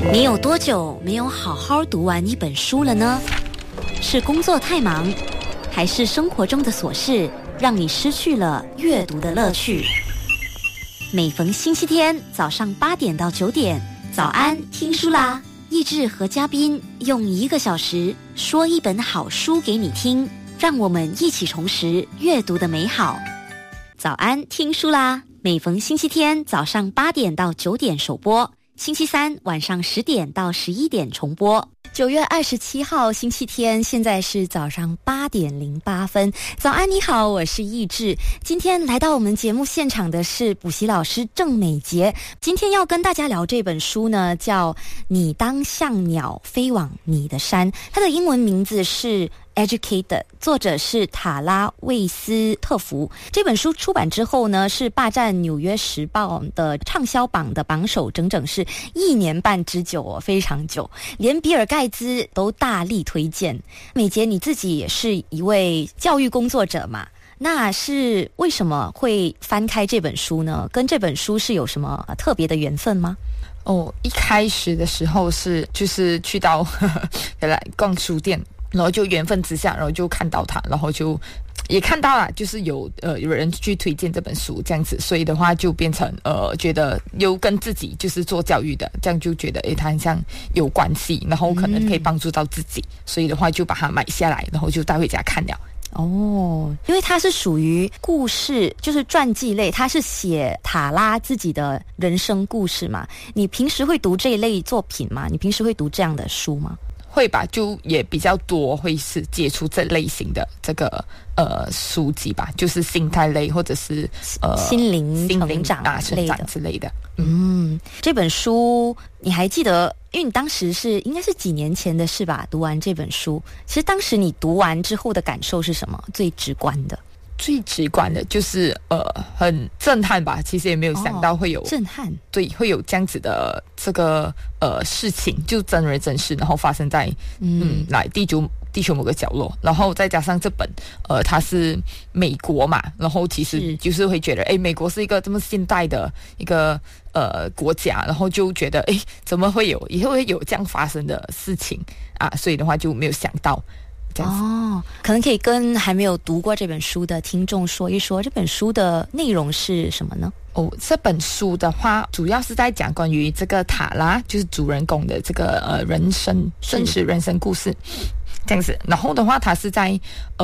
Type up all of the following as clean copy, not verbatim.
你有多久没有好好读完一本书了呢？是工作太忙，还是生活中的琐事让你失去了阅读的乐趣？每逢星期天早上8点到9点，早安听书啦！益智和嘉宾用1个小时说一本好书给你听，让我们一起重拾阅读的美好。早安听书啦！每逢星期天早上8点到9点首播，星期三晚上10点到11点重播。9月27号星期天，现在是早上8点08分。早安你好，我是益智。今天来到我们节目现场的是补习老师郑美洁。今天要跟大家聊这本书呢，叫《你当像鸟飞往你的山》，它的英文名字是Educated， 作者是塔拉魏斯特福。这本书出版之后呢，是霸占纽约时报的畅销榜的榜首，整整是1年半之久哦，非常久，连比尔盖茨都大力推荐。美洁，你自己也是一位教育工作者嘛，那是为什么会翻开这本书呢？跟这本书是有什么特别的缘分吗？ 一开始的时候就是去到来逛书店，然后就缘分之下，然后就看到它，然后就也看到了，就是有人去推荐这本书这样子，所以的话就变成觉得有跟自己就是做教育的，这样就觉得它很像有关系，然后可能可以帮助到自己，所以的话就把它买下来，然后就带回家看了。 因为它是属于故事，就是传记类，它是写塔拉自己的人生故事嘛。你平时会读这一类作品吗？你平时会读这样的书吗？ 会吧，就也比较多会是接触这类型的这个书籍吧，就是心态类或者是心灵成长之类的。 这本书你还记得？因为你当时应该是几年前的事吧？读完这本书，其实当时你读完之后的感受是什么？最直观的就是很震撼吧。其实也没有想到会有震撼， 对，会有这样子的这个事情，就真人真事，然后发生在来地球某个角落，然后再加上这本它是美国嘛，然后其实就是会觉得美国是一个这么现代的一个国家，然后就觉得怎么会有也会有这样发生的事情啊，所以的话就没有想到。 可能可以跟还没有读过这本书的听众说一说，这本书的内容是什么呢？ 这本书的话，主要是在讲关于这个塔拉，就是主人公的这个真实人生故事。这样子，然后的话，他是在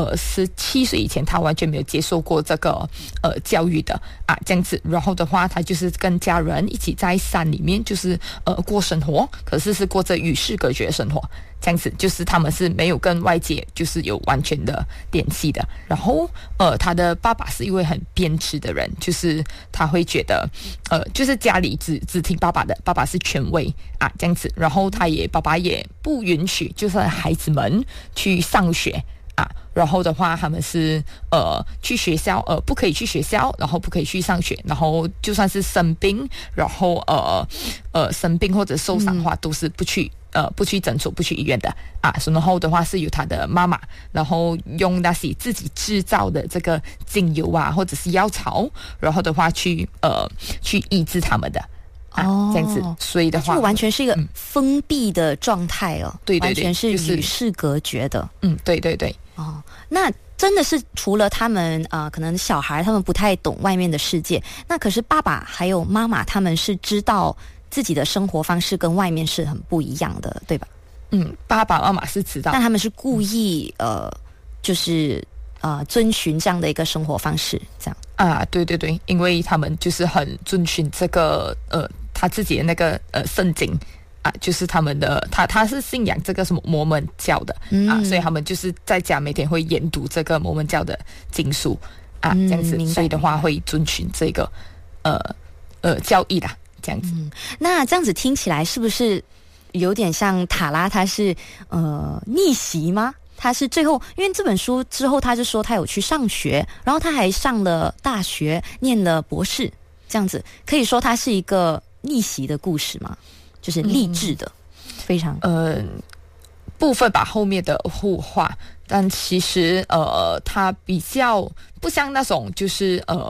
17岁以前，他完全没有接受过这个教育的啊，这样子。然后的话，他就是跟家人一起在山里面，就是过生活，可是过着与世隔绝的生活，这样子，就是他们是没有跟外界就是有完全的联系的。然后他的爸爸是一位很偏执的人，就是他会觉得就是家里只听爸爸的，爸爸是权威啊，这样子。然后爸爸也不允许就是孩子们去上学啊，然后的话他们是去学校不可以去学校，然后不可以去上学，然后就算是生病，然后生病或者受伤的话，都是不去诊所，不去医院的啊。然后的话是由他的妈妈，然后用那些自己制造的这个精油啊，或者是药草，然后的话去医治他们的。这样子，所以的话， 就完全是一个封闭的状态哦。 对， 完全是与世隔绝的。 对。 那真的是除了他们可能小孩他们不太懂外面的世界，那可是爸爸还有妈妈他们是知道自己的生活方式跟外面是很不一样的，对吧？ 爸爸妈妈是知道， 但他们是故意就是遵循这样的一个生活方式，这样啊，对，因为他们就是很遵循这个他自己的那个圣经啊，就是他们的他是信仰这个什么摩门教的啊，所以他们就是在家每天会研读这个摩门教的经书啊，这样子，所以的话会遵循这个教义啦，这样子。 那这样子听起来是不是有点像塔拉他是逆袭吗？他是最后，因为这本书之后他是说他有去上学，然后他还上了大学，念了博士，这样子可以说他是一个逆袭的故事吗？就是励志的，非常部分吧，后面的互化，但其实他比较不像那种就是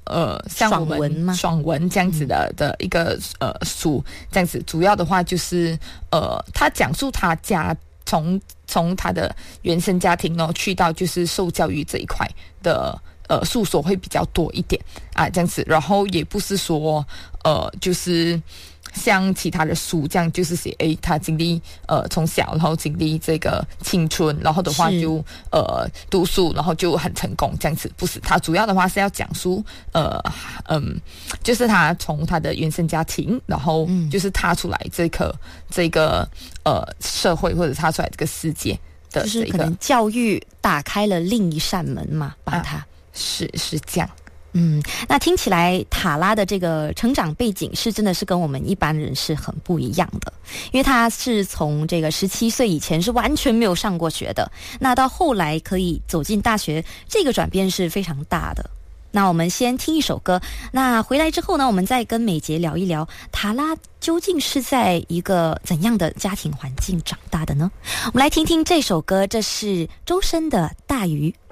像我们爽文这样子的一个书，这样子主要的话就是他讲述他家从他的原生家庭呢去到就是受教育这一块的诉说会比较多一点啊，这样子，然后也不是说就是像其他的书这样，就是写他经历从小然后经历这个青春，然后的话就读书，然后就很成功这样子，不是，他主要的话是要讲述就是他从他的原生家庭，然后就是踏出来这个社会，或者踏出来这个世界的就是可能教育打开了另一扇门嘛，把它是这样。 那听起来塔拉的这个成长背景是真的是跟我们一般人是很不一样的，因为他是从这个17岁以前是完全没有上过学的，那到后来可以走进大学，这个转变是非常大的。那我们先听一首歌，那回来之后呢，我们再跟美杰聊一聊塔拉究竟是在一个怎样的家庭环境长大的呢？我们来听听这首歌，这是周深的《大鱼》。